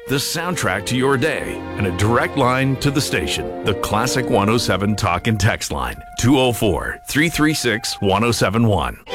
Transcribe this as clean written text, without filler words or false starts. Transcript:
the soundtrack to your day, and a direct line to the station. The Classic 107 Talk and Text line, 204-336-1071.